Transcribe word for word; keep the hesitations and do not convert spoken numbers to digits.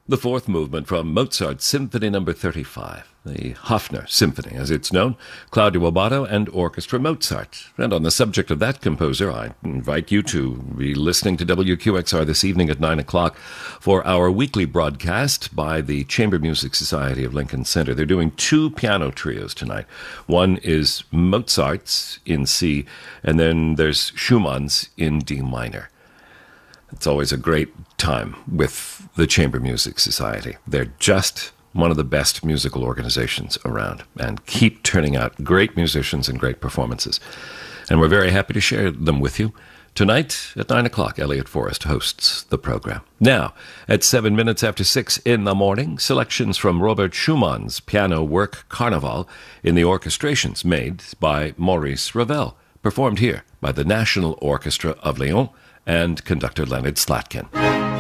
The fourth movement from Mozart's Symphony Number thirty-five, the Hafner Symphony, as it's known, Claudio Abbado and Orchestra Mozart. And on the subject of that composer, I invite you to be listening to W Q X R this evening at nine o'clock for our weekly broadcast by the Chamber Music Society of Lincoln Center. They're doing two piano trios tonight. One is Mozart's in C, and then there's Schumann's in D minor. It's always a great time with the Chamber Music Society. They're just one of the best musical organizations around and keep turning out great musicians and great performances. And we're very happy to share them with you. Tonight at nine o'clock, Elliot Forrest hosts the program. Now, at seven minutes after six in the morning, selections from Robert Schumann's piano work Carnival in the orchestrations made by Maurice Ravel, performed here by the National Orchestra of Lyon and conductor Leonard Slatkin.